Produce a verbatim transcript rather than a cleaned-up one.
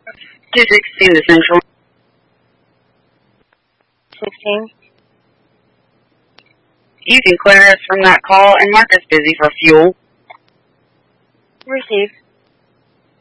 two sixteen to Central. sixteen. You can clear us from that call and mark us busy for fuel. Received.